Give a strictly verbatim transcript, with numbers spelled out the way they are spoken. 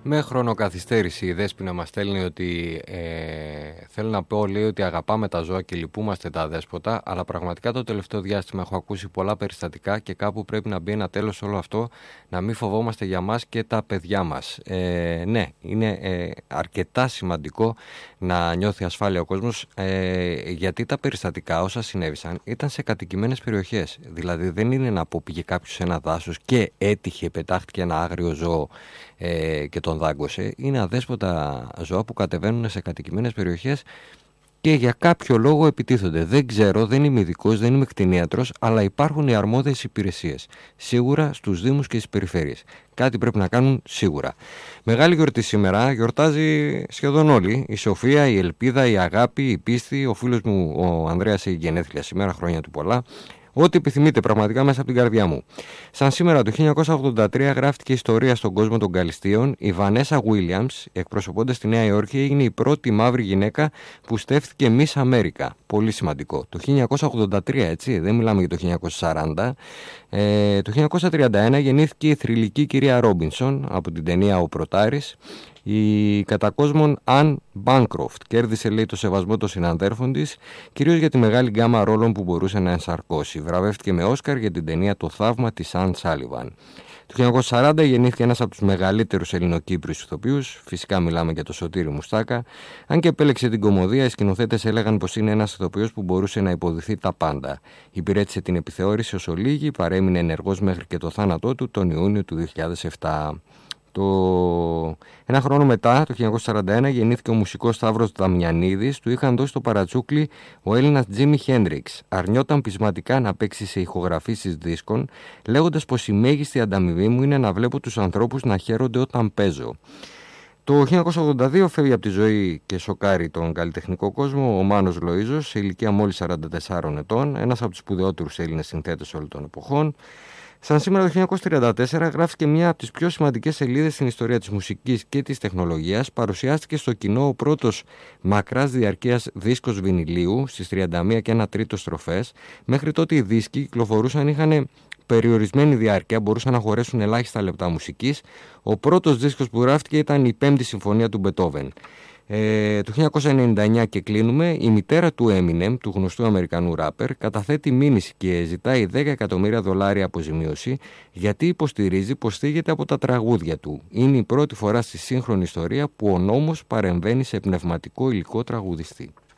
Με χρονοκαθυστέρηση η Δέσποινα μας στέλνει ότι ε, θέλω να πω, λέει, ότι αγαπάμε τα ζώα και λυπούμαστε τα αδέσποτα, αλλά πραγματικά το τελευταίο διάστημα έχω ακούσει πολλά περιστατικά και κάπου πρέπει να μπει ένα τέλος σε όλο αυτό, να μην φοβόμαστε για μας και τα παιδιά μας. Ε, ναι, είναι ε, αρκετά σημαντικό να νιώθει ασφάλεια ο κόσμος, ε, γιατί τα περιστατικά όσα συνέβησαν ήταν σε κατοικημένες περιοχές. Δηλαδή δεν είναι να πω πήγε κάποιος σε ένα δάσος και έτυχε, πετάχτηκε ένα άγριο ζώο ε, και τον δάγκωσε. Είναι αδέσποτα ζώα που κατεβαίνουν σε κατοικημένες περιοχές και για κάποιο λόγο επιτίθονται. Δεν ξέρω, δεν είμαι ειδικός, δεν είμαι κτηνίατρος, αλλά υπάρχουν οι αρμόδιες υπηρεσίες. Σίγουρα στους δήμους και στις περιφέρειες. Κάτι πρέπει να κάνουν σίγουρα. Μεγάλη γιορτή σήμερα, γιορτάζει σχεδόν όλοι. Η Σοφία, η Ελπίδα, η Αγάπη, η Πίστη. Ο φίλος μου ο Ανδρέας έχει γενέθλια σήμερα, χρόνια του πολλά. Ό,τι επιθυμείτε πραγματικά μέσα από την καρδιά μου. Σαν σήμερα το χίλια εννιακόσια ογδόντα τρία γράφτηκε ιστορία στον κόσμο των Καλυστείων. Η Βανέσα Βίλιαμς, εκπροσωπώντας τη Νέα Υόρκη, έγινε η πρώτη μαύρη γυναίκα που στέφθηκε Miss Αμέρικα. Πολύ σημαντικό. Το χίλια εννιακόσια ογδόντα τρία, έτσι, δεν μιλάμε για το χίλια εννιακόσια σαράντα. Ε, το χίλια εννιακόσια τριάντα ένα γεννήθηκε η θρυλική κυρία Ρόμπινσον από την ταινία Ο Πρωτάρης. Η κατά κόσμον Αν Μπάνκροφτ κέρδισε, λέει, το σεβασμό των συναδέρφων της, κυρίως για τη μεγάλη γκάμα ρόλων που μπορούσε να ενσαρκώσει. Βραβεύτηκε με Όσκαρ για την ταινία Το Θαύμα της Αν Σάλιβαν. Το χίλια εννιακόσια σαράντα γεννήθηκε ένας από τους μεγαλύτερους Ελληνοκύπριους ηθοποιούς, φυσικά μιλάμε για το Σωτήρη Μουστάκα. Αν και επέλεξε την κωμωδία, οι σκηνοθέτες έλεγαν πως είναι ένας ηθοποιός που μπορούσε να υποδηθεί τα πάντα. Υπηρέτησε την επιθεώρηση ως ολίγη, παρέμεινε ενεργός μέχρι και το θάνατό του τον Ιούνιο του δύο χιλιάδες επτά. Το... Ένα χρόνο μετά, το χίλια εννιακόσια σαράντα ένα, γεννήθηκε ο μουσικός Σταύρος Δαμιανίδης. Του είχαν δώσει το παρατσούκλι ο Έλληνας Τζίμι Χέντριξ. Αρνιόταν πεισματικά να παίξει σε ηχογραφήσεις δίσκων, λέγοντας πως η μέγιστη ανταμοιβή μου είναι να βλέπω τους ανθρώπους να χαίρονται όταν παίζω. Το χίλια εννιακόσια ογδόντα δύο φεύγει από τη ζωή και σοκάρει τον καλλιτεχνικό κόσμο ο Μάνος Λοΐζος, σε ηλικία μόλις σαράντα τεσσάρων ετών, ένας από τους σπουδαιότερους Έλληνες συνθέτες όλων των εποχών. Σαν σήμερα το χίλια εννιακόσια τριάντα τέσσερα γράφτηκε μια από τις πιο σημαντικές σελίδες στην ιστορία της μουσικής και της τεχνολογίας. Παρουσιάστηκε στο κοινό ο πρώτος μακράς διαρκείας δίσκος βινιλίου στις τριάντα μία και ένα τρίτο στροφές. Μέχρι τότε οι δίσκοι κυκλοφορούσαν, είχαν περιορισμένη διάρκεια, μπορούσαν να χωρέσουν ελάχιστα λεπτά μουσικής. Ο πρώτος δίσκος που γράφτηκε ήταν η Πέμπτη Συμφωνία του Μπετόβεν. Ε, το χίλια εννιακόσια ενενήντα εννιά και κλείνουμε, η μητέρα του Eminem, του γνωστού Αμερικανού ράπερ, καταθέτει μήνυση και ζητάει δέκα εκατομμύρια δολάρια αποζημίωση, γιατί υποστηρίζει πως θίγεται από τα τραγούδια του. Είναι η πρώτη φορά στη σύγχρονη ιστορία που ο νόμος παρεμβαίνει σε πνευματικό υλικό τραγουδιστή.